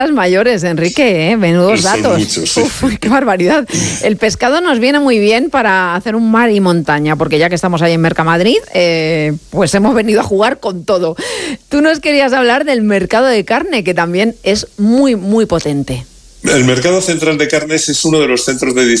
mayores, Enrique, menudos Son datos. muchos, sí. Uf, qué barbaridad. El pescado nos viene muy bien para hacer un mar y montaña, porque ya que estamos ahí en Mercamadrid, pues hemos venido a jugar con todo. Tú nos querías hablar del mercado de carne, que también es muy, muy potente. El mercado central de carnes es uno de los centros de